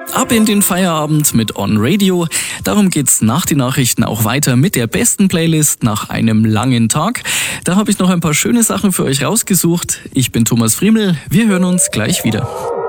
Ab in den Feierabend mit On Radio. Darum geht's nach den Nachrichten auch weiter mit der besten Playlist nach einem langen Tag. Da habe ich noch ein paar schöne Sachen für euch rausgesucht. Ich bin Thomas Friemel. Wir hören uns gleich wieder.